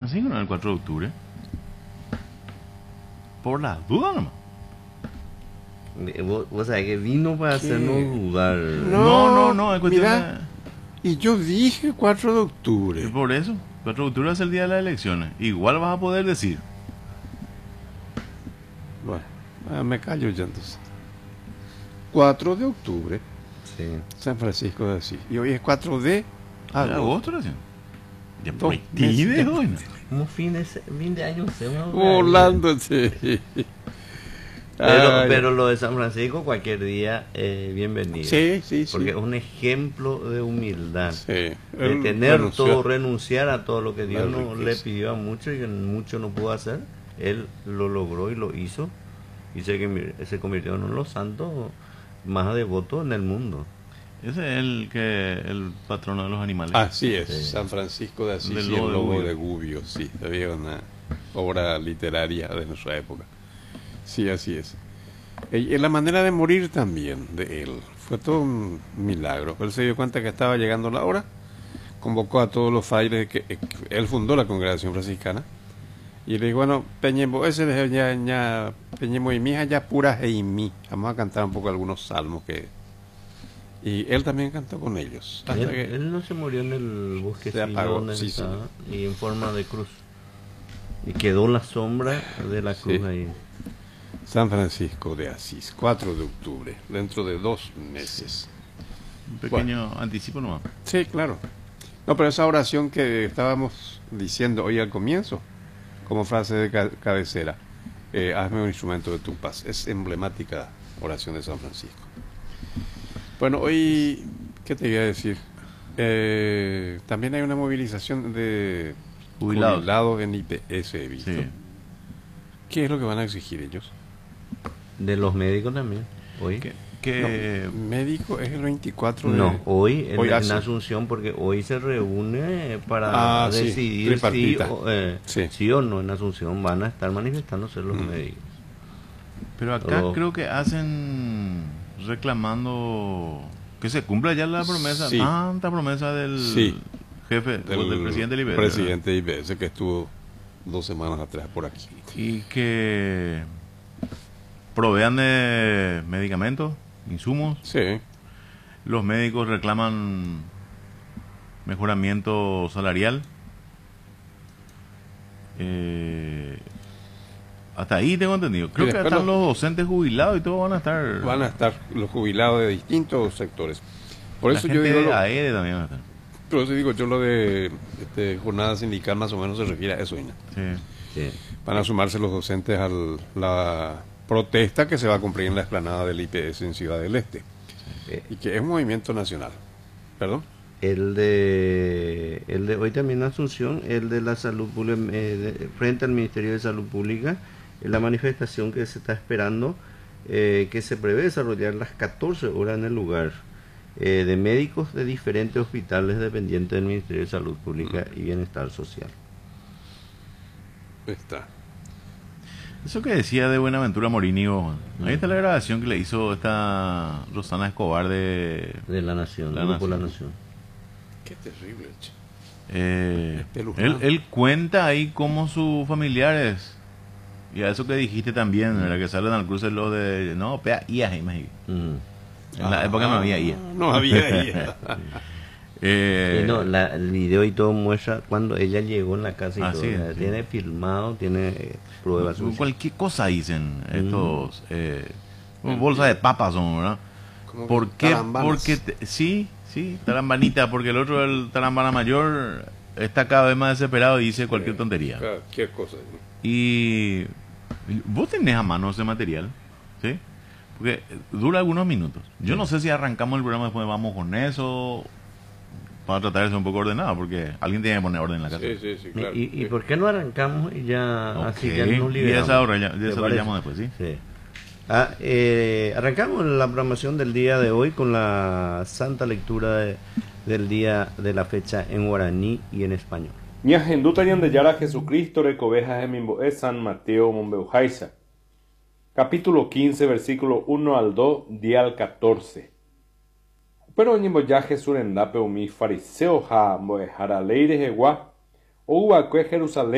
Francisco no es el 4 de octubre. Por las dudas nomás. Vos sabés que vino para hacernos dudar. No, es cuestión mira, y yo dije 4 de de... octubre. Y por eso, 4 de octubre es el día de las elecciones. Igual vas a poder decir. Bueno, me callo ya entonces. 4 de octubre, Sí. San Francisco de Asís. Y hoy es 4 de Agosto recién. Ya Dos prohibí meses. hoy, ¿no? Como fin de año hacemos. Volándose. Pero lo de San Francisco, cualquier día, bienvenido. Sí. Porque es un ejemplo de humildad. Sí. De Él tener renunció. todo, renunciar a todo lo que Dios La no riqueza. le pidió a mucho y que mucho no pudo hacer. Él lo logró y lo hizo. Y se convirtió en uno de los santos más devotos en el mundo. Ese es el patrono de los animales. Así es, Sí. San Francisco de Asís Del y el lobo de lobo Gubbio. de Gubbio, sí, había una obra literaria de nuestra época. Sí, así es. Y la manera de morir también de él fue todo un milagro. Él se dio cuenta que estaba llegando la hora, convocó a todos los frailes, él fundó la congregación franciscana, y le dijo, bueno, Peñembo, ese de ya Peñembo y mi hija ya puras e mí. Vamos a cantar un poco algunos salmos que... Y él también cantó con ellos. Hasta que Él no se murió en el bosque Se apagó, donde sí, estaba, y en forma de cruz. Y quedó la sombra de la cruz Sí. ahí. San Francisco de Asís, 4 de octubre, dentro de 2 meses. Un pequeño anticipo nomás. Sí, claro. No, pero esa oración que estábamos diciendo hoy al comienzo, como frase de cabecera, hazme un instrumento de tu paz, es emblemática oración de San Francisco. Bueno, hoy, ¿qué te iba a decir? También hay una movilización de jubilados en IPS, he visto. Sí. ¿Qué es lo que van a exigir ellos? De los médicos también. Hoy. Que No, médico es el 24 de... No, hoy en, Hoy en hace. Asunción, porque hoy se reúne para Sí, decidir tripartita. sí Sí. o no en Asunción van a estar manifestándose los médicos. Pero acá Oh. creo que hacen reclamando que se cumpla ya la promesa, Sí. tanta promesa del Sí. jefe, del presidente del IBS, presidente de IBS que estuvo 2 semanas atrás por aquí. y que provean de medicamentos, insumos. Sí, Los médicos reclaman mejoramiento salarial. Hasta ahí tengo entendido. Creo que después están los docentes jubilados y todos van a estar. van a estar los jubilados de distintos sectores. Por La eso yo gente digo, de AEDE también va a estar. por eso digo yo lo de jornada sindical más o menos se refiere a eso, Ina. Sí. Sí. Van a sumarse los docentes a la protesta que se va a cumplir en la explanada del IPS en Ciudad del Este. Y que es un movimiento nacional. ¿Perdón? El de hoy también en Asunción, el de la salud pública, frente al Ministerio de Salud Pública, la manifestación que se está esperando, que se prevé desarrollar las 14 horas en el lugar, de médicos de diferentes hospitales dependientes del Ministerio de Salud Pública y Bienestar Social. Está. Eso que decía de Buenaventura Morini, vos, ahí está la grabación que le hizo esta Rosana Escobar de De la Nación, La Grupo La Nación. Nación. Qué terrible, che. él, él cuenta ahí cómo sus familiares, y a eso que dijiste también, ¿verdad? Que salen al cruce lo de, no, pea IA, imagínate. En la época no había IA. No había IA. Sí, no, el video y todo muestra cuando ella llegó en la casa y todo. Sí, O sea, sí. tiene filmado, tiene pruebas. Cualquier cosa dicen estos bolsas de papas son, ¿verdad? Como ¿Por que qué? tarambanas. Porque sí, tarambanita, porque el otro, el tarambana mayor, está cada vez más desesperado y dice cualquier tontería. Cualquier cosa. Y vos tenés a mano ese material, ¿sí? Porque dura algunos minutos. Yo no sé si arrancamos el programa después vamos con eso para tratar de ser un poco ordenado, porque alguien tiene que poner orden en la casa. Sí, claro. ¿Y por qué no arrancamos y ya Ok, así ya nos y liberamos? desarrollamos después, ¿sí? Sí. Arrancamos la programación del día de hoy con la santa lectura del día de la fecha en guaraní y en español. Ñahendutayan de Yara Jesucristo recoveja Mimboe San Mateo Mombeujaisa. Capítulo 15, versículo 1 al 2, día al 14. Pero ñimboya Jesús en dape umi fariseo ha moejara leire jegua o uva Jerusalén.